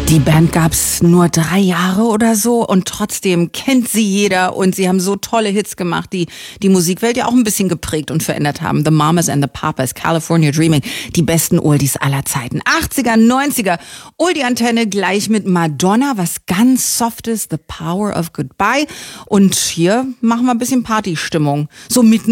Die Band gab's nur 3 Jahre oder so und trotzdem kennt sie jeder und sie haben so tolle Hits gemacht, die die Musikwelt ja auch ein bisschen geprägt und verändert haben. The Mamas and the Papas, California Dreaming, die besten Oldies aller Zeiten. 80er, 90er, Oldie-Antenne gleich mit Madonna, was ganz Softes, The Power of Goodbye. Und hier machen wir ein bisschen Partystimmung, so mitten